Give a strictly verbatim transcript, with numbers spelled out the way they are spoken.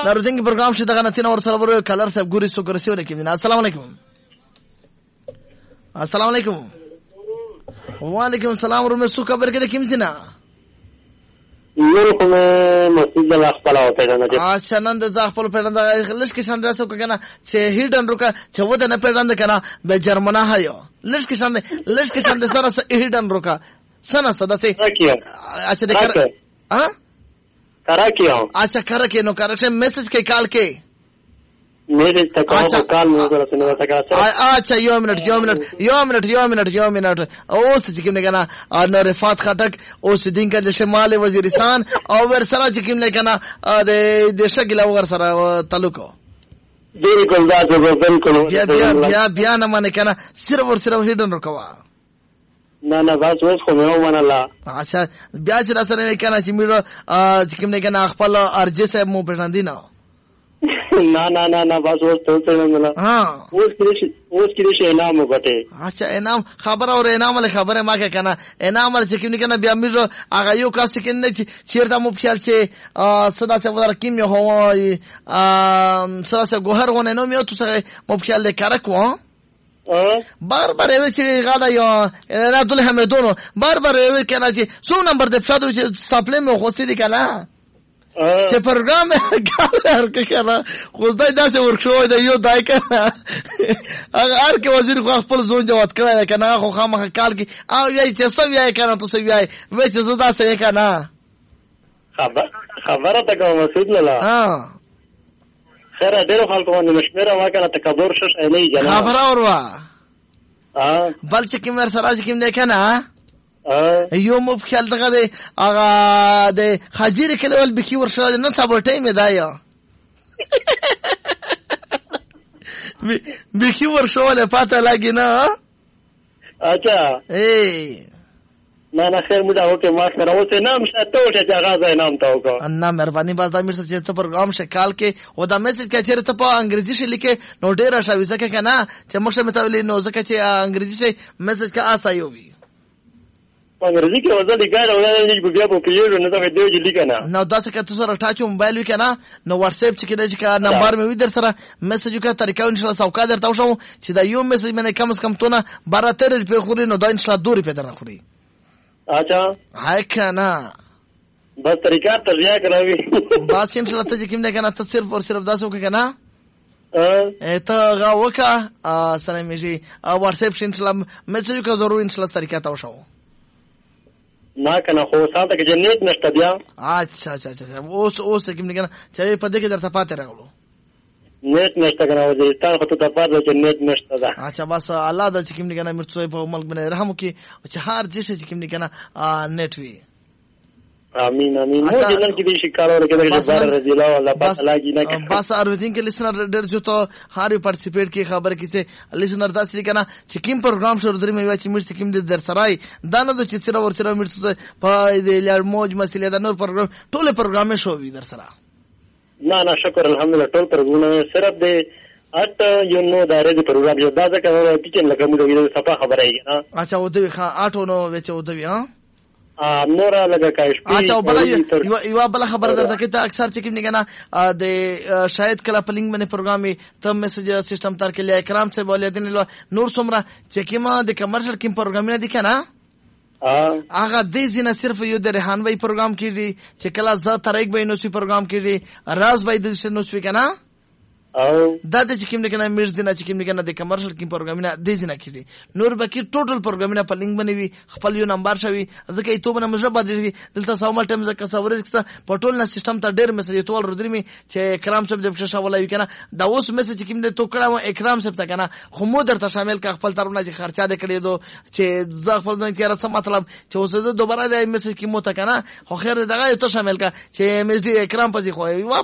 ناروزنګ پروګرام شته غنه تین اور سره ور کلر صاحب ګوري سو ګرسیو لیکم السلام علیکم السلام علیکم وعلیکم السلام ورحمت سو خبر کې کوم څه نه یو کومه مسجد لا خپل او پیژنه اچھا نن د ځ خپل پیژنه لږ کې شاند سو کنه چې هیډن روکا چې وته نه پیژنه کنه به جرمنه هيو لږ کې شاند لږ کې شاند سره هیډن روکا سنه صدا سي اچھا د کر ها کرا کیو اچھا کرا کې نو کرا میسج کې کال کې میسج تک کال مو غلط نه وتا کا اچھا یو منټ یو منټ یو منټ یو منټ یو منټ اوس چې کوم نه کنه نو رفات خټک اوس دین کا د شمال وزیرستان او ور سره چې کوم نه کنه د د شګل ور سره تعلق بالکل دا بالکل بیا بیا بیا بیا نه مانه کنه صرف ور سره هیډن رکوا نه نه بس اوس خو مې ومنه لا اچھا بیا چې سره کنه چې میرو چې کوم نه کنه خپل ارجه صاحب مو پېژاندی نه نه نه نه نه بس اوس ته څه نه ها اوس کې اوس کې شي انعام وګټه اچھا انعام خبر اور انعام له خبره ما کې کنه انعام له چې کنه بیا میرو هغه یو کاس کې نه چې چیرته مو خیال چې صدا څه ودر کیم یو هو صدا څه ګوهر ونه نو مې تو څه مو خیال له کارکو بار بار وی چې غاډه یو نه دله حمدونو بار بار وی کنه چې سو نمبر د فادو چې سپلې مې خوستې دي کنه چې پروګرام هر کې کنه خو دای داسې ورکشو دی یو دای کنه هغه هر کې وزیر خو خپل ځون جواب کړی کنه خو خامخ کال کې او یی چې سو یای کنه تو سو یای وې چې زدا سې کنه خبر خبره تا کوم مسعود لاله ها خیر ډېر خلکو باندې مشوره واکړه تکبر شش نه جنا خبر اوروا ها بل چې کوم سره چې کوم نه کنه یو مو خیال دغه دی هغه د خاجر کلول بکی ورشه نه صبر ټیم دی یا بکی ورشه له پاته لاګی نه اچھا ای نه نه خیر موږ اوکه ما سره اوسه نام شته او چې هغه ځای نام تا وکړه ان مهرباني باز د امیر چې ته پروګرام شکال کې او دا میسج کې چیرته په انګریزي شي لیکه نو ډیر شاوي ځکه کنه چې موږ متولي نو ځکه چې انګریزي شي میسج کې آسایو وي انګریزي کې وځه لیکل او نه دې بیا په پیډو نه دا دی چې لیکنه نو دا څه کته سره ټاچ موبایل وکنه نو واتس اپ چې کده چې نمبر مې وي در سره میسج وکړه طریقه ان شاء الله سوکا درته وشم چې دا یو میسج مې کم از کم تونه بارہ تیرہ روپے خوري نو دا ان شاء الله دو روپے درنه خوري اچھا هاي کنه بس طریقہ ترجیح کراوي بس ان شاء الله ته چې کوم نه کنه ته صرف اور صرف داسو کې کنه ا ته غا وکا سره مې واتس اپ ان شاء الله میسج کا ضرور ان شاء الله طریقہ تا وشو ما کنه خو ساته کې جنیت نشته بیا اچھا اچھا اچھا اوس اوس کوم نه کنه چې په دې کې درته پاتې راغلو نیت نشته کنه وزیرستان خو ته پاتې چې نیت نشته دا اچھا بس الله د چې کوم نه کنه مرڅوي په ملک باندې رحم وکي چې هر څه چې کوم نه کنه نیت وي امين امين مو جنن کې دې شکارو لکه د بار رضی الله الله پاک لاګي نه بس اروین کې لیسنر ډېر جو ته هاري پارټیسیپیټ کې خبر کیسه لیسنر داسې کنه چې کوم پروګرام شروع درې مې چې مرڅ کوم د در سرای دا نه د چې سره ورسره مرڅ په دې لړ موج مسلې دا نور پروګرام ټول پروګرام شو وي در سره نه نه شکر الحمدلله ټول پروګرام صرف دې اټ یو نو دا رې پروګرام جو دا ځکه چې لکه موږ د صفه خبره یې اچھا و دوی ښه اټو نو وچ و دوی ها ا نور لگا کاش اچھا بل یو یو بل خبر درته کې ته اکثر چې کوم نه کنه د شاید کله پلینګ باندې پروګرام ته میسج سیستم تر کې لیا اکرام سے بولې دي نور څومره چې کیما د کمرشل کیم پروګرام نه دي کنه ا هغه د زینه صرف یو د ریحان وای پروګرام کړي چې کله ز طریق به نو سی پروګرام کړي راز به د نو سی کنه او دا د چې کوم نه کنه میرز نه چې کوم نه کنه د کمرشل کیم پروګرام نه د زینه کړي نور بکی ټوټل پروګرام نه په لینک باندې وي خپل یو نمبر شوی ځکه ایتو باندې مجرب باندې دلته سومل ټیم ځکه څورې څه په ټول نه سیستم ته ډېر میسج ټول ردرمي چې کرام صاحب د بشا ولای کنه دا اوس میسج کوم د تو کړه اکرام صاحب ته کنه خو مو درته شامل کا خپل ترونه چې خرچا د کړي دو چې ځ خپل ځان کې راځه مطلب چې اوس د دوباره د میسج کې مو ته کنه خو خیر دغه ته شامل کا چې میسج اکرام پځي خو